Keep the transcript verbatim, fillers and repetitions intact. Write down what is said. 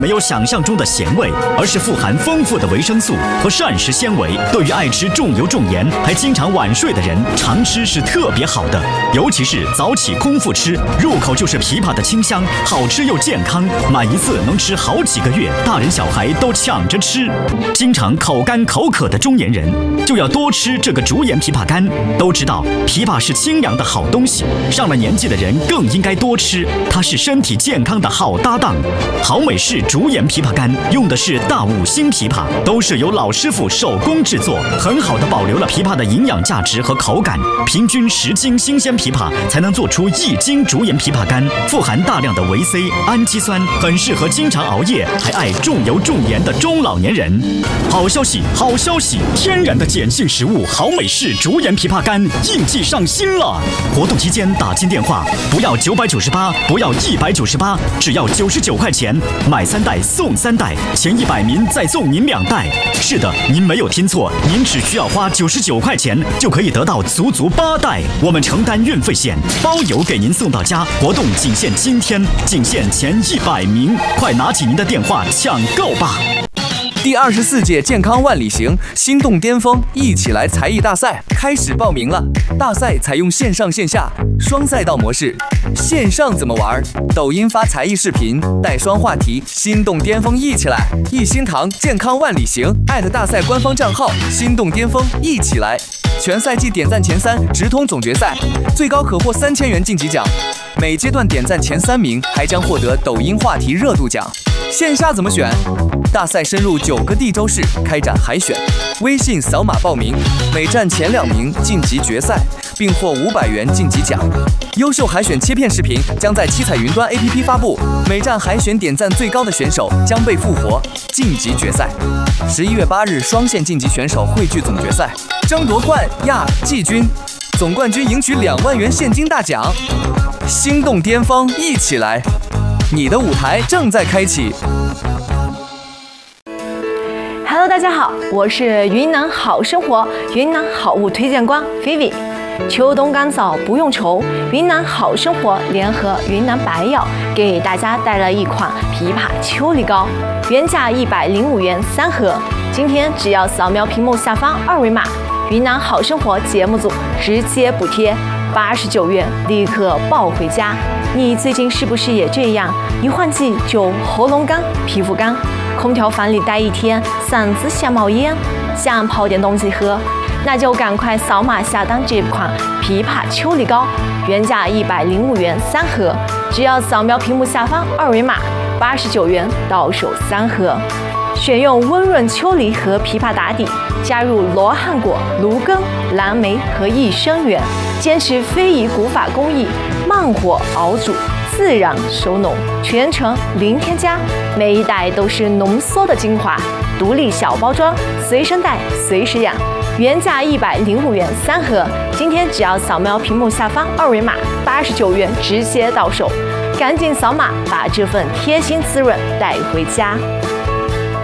没有想象中的咸味，而是富含丰富的维生素和膳食纤维。对于爱吃重油重盐还经常晚睡的人，常吃是特别好的。尤其是早起空腹吃，入口就是枇杷的清香，好吃又健康，买一次能吃好几个月，大人小孩都抢着吃。经常口干口渴的中年人，就要多吃这个竹盐枇杷干。都知道枇杷是清凉的好东西，上了年纪的人更应该多吃，它是身体健康的好搭档。好美式竹盐枇杷干用的是大五星枇杷，都是由老师傅手工制作，很好的保留了枇杷的营养价值和口感。平均十斤新鲜枇杷才能做出一斤竹盐枇杷干，富含大量的维 C、氨基酸，很适合经常熬夜还爱重油重盐的中老年人。好消息，好消息！天然的碱性食物好美式竹盐枇杷干应季上新了！活动期间打进电话，不要九百九十八，不要一百九十八，只要九十九块钱，买三袋送三袋，前一百名再送您两袋。是的，您没有听错，您只需要花九十九块钱就可以得到足足八袋，我们承担运费险，包邮给您送到家。活动仅限今天，仅限前一百名，快拿起您的电话抢购吧！ 第二十四届健康万里行心动巅峰一起来才艺大赛开始报名了。大赛采用线上线下双赛道模式。线上怎么玩？抖音发才艺视频，带双话题，心动巅峰一起来！一心堂健康万里行艾特大赛官方账号心动巅峰一起来。全赛季点赞前三直通总决赛，最高可获三千元晋级奖。每阶段点赞前三名还将获得抖音话题热度奖。线下怎么选？大赛深入九个地州市开展海选，微信扫码报名，每站前两名晋级决赛，并获五百元晋级奖。优秀海选切片视频将在七彩云端 A P P 发布，每站海选点赞最高的选手将被复活晋级决赛。十一月八日，双线晋级选手汇聚总决赛，争夺冠亚季军，总冠军赢取两万元现金大奖。心动巅峰一起来！你的舞台正在开启。 Hello， 大家好，我是云南好生活云南好物推荐官 Vivi。秋冬干燥不用愁，云南好生活联合云南白药给大家带来一款枇杷秋梨膏，原价一百零五元三盒，今天只要扫描屏幕下方二维码，云南好生活节目组直接补贴八十九元，立刻抱回家。你最近是不是也这样？一换季就喉咙干、皮肤干，空调房里待一天，嗓子想冒烟，想泡点东西喝，那就赶快扫码下单这款枇杷秋梨膏，原价一百零五元三盒，只要扫描屏幕下方二维码，八十九元到手三盒。选用温润秋梨和枇杷打底，加入罗汉果、芦根、蓝莓和益生元，坚持非遗古法工艺，慢火熬煮，自然收浓，全程零添加，每一袋都是浓缩的精华，独立小包装，随身带，随时养。原价一百零五元三盒，今天只要扫描屏幕下方二维码，八十九元直接到手，赶紧扫码把这份贴心滋润带回家。